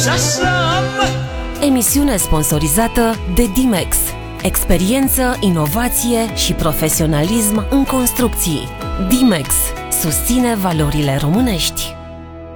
Și așa, mă! Emisiune sponsorizată de Dimex. Experiență, inovație și profesionalism în construcții. Dimex susține valorile românești.